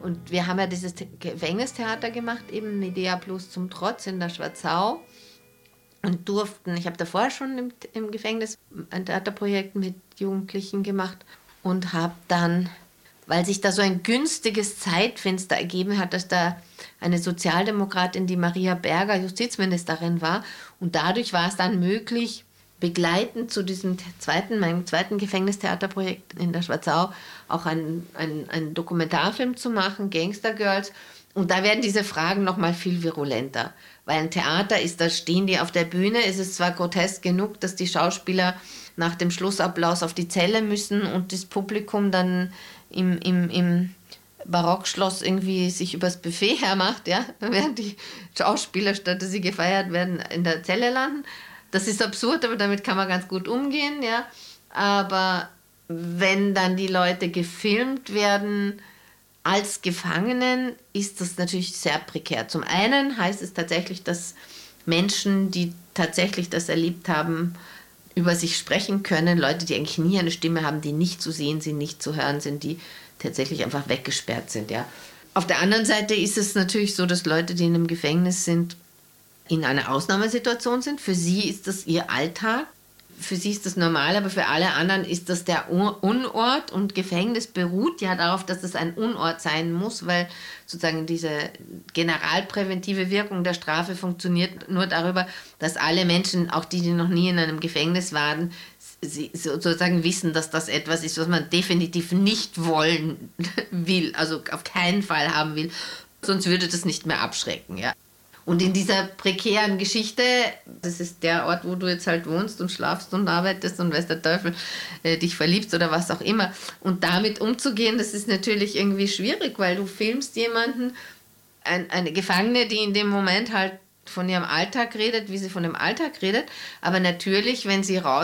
Und wir haben ja dieses Gefängnistheater gemacht, eben Medea Plus zum Trotz in der Schwarzau. Und ich habe davor schon im Gefängnis ein Theaterprojekt mit Jugendlichen gemacht und habe dann, weil sich da so ein günstiges Zeitfenster ergeben hat, dass da eine Sozialdemokratin, die Maria Berger, Justizministerin war, und dadurch war es dann möglich, begleitend zu meinem zweiten Gefängnistheaterprojekt in der Schwarzau auch einen Dokumentarfilm zu machen, Gangster Girls. Und da werden diese Fragen noch mal viel virulenter. Weil ein Theater ist, da stehen die auf der Bühne. Es ist zwar grotesk genug, dass die Schauspieler nach dem Schlussapplaus auf die Zelle müssen und das Publikum dann im Barockschloss irgendwie sich übers Buffet hermacht, ja, während die Schauspieler, statt dass sie gefeiert werden, in der Zelle landen. Das ist absurd, aber damit kann man ganz gut umgehen, ja. Aber wenn dann die Leute gefilmt werden als Gefangenen, ist das natürlich sehr prekär. Zum einen heißt es tatsächlich, dass Menschen, die tatsächlich das erlebt haben, über sich sprechen können. Leute, die eigentlich nie eine Stimme haben, die nicht zu sehen sind, nicht zu hören sind, die tatsächlich einfach weggesperrt sind. Ja. Auf der anderen Seite ist es natürlich so, dass Leute, die in einem Gefängnis sind, in einer Ausnahmesituation sind. Für sie ist das ihr Alltag. Für sie ist das normal, aber für alle anderen ist das der Unort, und Gefängnis beruht ja darauf, dass es ein Unort sein muss, weil sozusagen diese generalpräventive Wirkung der Strafe funktioniert nur darüber, dass alle Menschen, auch die noch nie in einem Gefängnis waren, sie sozusagen wissen, dass das etwas ist, was man definitiv nicht wollen will, also auf keinen Fall haben will, sonst würde das nicht mehr abschrecken, ja. Und in dieser prekären Geschichte, das ist der Ort, wo du jetzt halt wohnst und schlafst und arbeitest und weiß der Teufel, dich verliebst oder was auch immer. Und damit umzugehen, das ist natürlich irgendwie schwierig, weil du filmst jemanden, eine Gefangene, die in dem Moment halt von ihrem Alltag redet, wie sie von dem Alltag redet. Aber natürlich, wenn sie raus